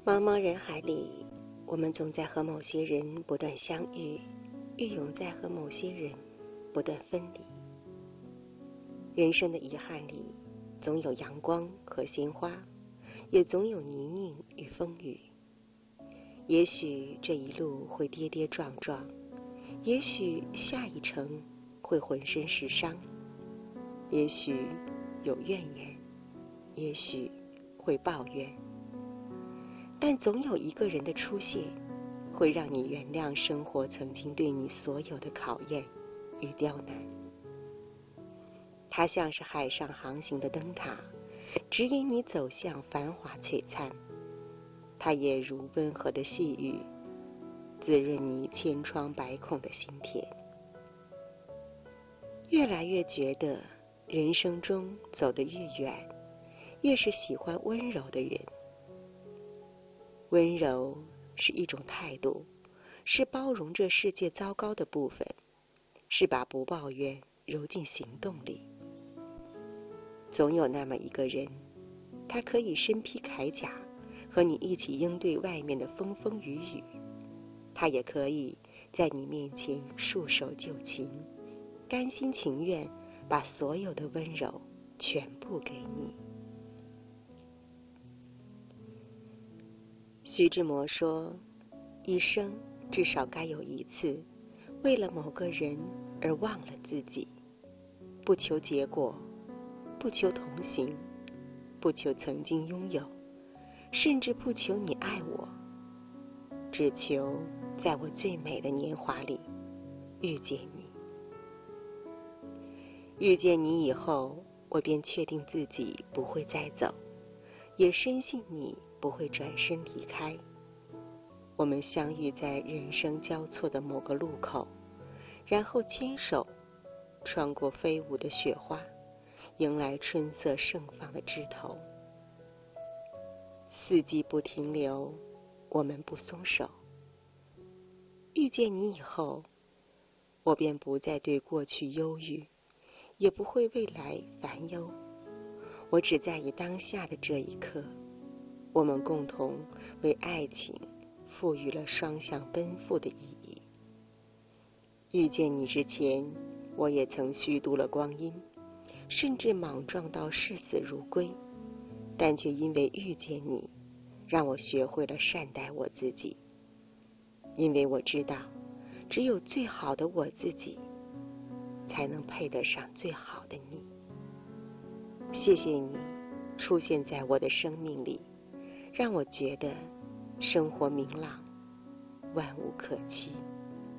茫茫人海里，我们总在和某些人不断相遇，亦永在和某些人不断分离。人生的遗憾里，总有阳光和鲜花，也总有泥泞与风雨。也许这一路会跌跌撞撞，也许下一程会浑身是伤，也许有怨言，也许会抱怨，但总有一个人的出现，会让你原谅生活曾经对你所有的考验与刁难。它像是海上航行的灯塔，指引你走向繁华璀璨；它也如温和的细雨，滋润你千疮百孔的心田。越来越觉得，人生中走得越远，越是喜欢温柔的人。温柔是一种态度，是包容这世界糟糕的部分，是把不抱怨揉进行动里。总有那么一个人，他可以身披铠甲，和你一起应对外面的风风雨雨；他也可以在你面前束手就擒，甘心情愿把所有的温柔全部给你。徐志摩说，一生至少该有一次，为了某个人而忘了自己，不求结果，不求同行，不求曾经拥有，甚至不求你爱我，只求在我最美的年华里遇见你。遇见你以后，我便确定自己不会再走，也深信你不会转身离开。我们相遇在人生交错的某个路口，然后牵手穿过飞舞的雪花，迎来春色盛放的枝头。四季不停留，我们不松手。遇见你以后，我便不再对过去忧郁，也不会未来烦忧。我只在意当下的这一刻，我们共同为爱情赋予了双向奔赴的意义。遇见你之前，我也曾虚度了光阴，甚至莽撞到视死如归，但却因为遇见你，让我学会了善待我自己。因为我知道，只有最好的我自己，才能配得上最好的你。谢谢你出现在我的生命里，让我觉得生活明朗，万物可期。